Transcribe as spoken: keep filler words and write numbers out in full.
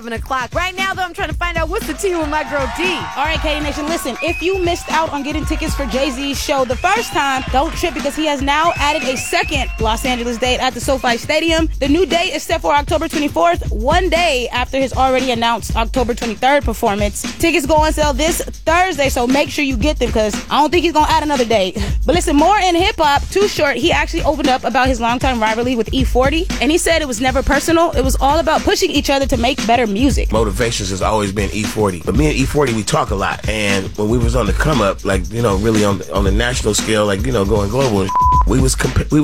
seven o'clock. Right now, though, I'm trying to find out what's the tea with my girl D. All right, Katy Nation, listen. If you missed out on getting tickets for Jay-Z's show the first time, don't trip because he has now added a second Los Angeles date at the SoFi Stadium. The new date is set for October twenty-fourth, one day after his already announced October twenty-third performance. Tickets go on sale this Thursday, so make sure you get them because I don't think he's going to add another date. But listen, more in hip-hop. Too Short, he actually opened up about his longtime rivalry with E forty, and he said it was never personal. It was all about pushing each other to make better music. Motivations has always been E forty, but me and E forty, we talk a lot. And when we was on the come up, like, you know, really on the, on the national scale, like, you know, going global, we was comp- we